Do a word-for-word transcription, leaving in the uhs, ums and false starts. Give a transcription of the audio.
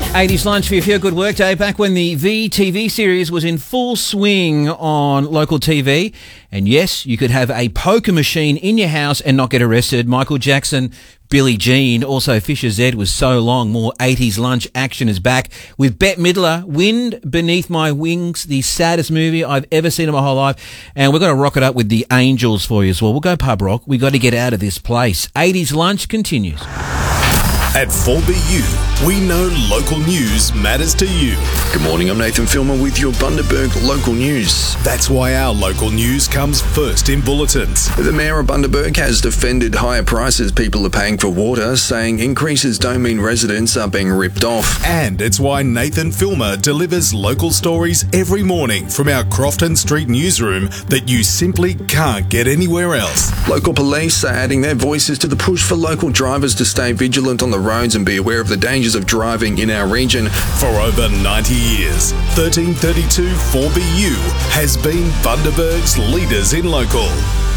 eighties lunch for your Feel Good Workday, back when the V T V series was in full swing on local T V. And yes, you could have a poker machine in your house and not get arrested. Michael Jackson, Billie Jean, also Fisher Z was So Long. More eighties lunch action is back with Bette Midler, Wind Beneath My Wings, the saddest movie I've ever seen in my whole life. And we're going to rock it up with the Angels for you as well. We'll go pub rock. We've got to get out of this place. eighties lunch continues. At four B U, we know local news matters to you. Good morning, I'm Nathan Filmer with your Bundaberg local news. That's why our local news comes first in bulletins. The Mayor of Bundaberg has defended higher prices people are paying for water, saying increases don't mean residents are being ripped off. And it's why Nathan Filmer delivers local stories every morning from our Crofton Street newsroom that you simply can't get anywhere else. Local police are adding their voices to the push for local drivers to stay vigilant on the roads and be aware of the dangers of driving in our region. For over ninety years, thirteen thirty-two four B U has been Bundaberg's leaders in local.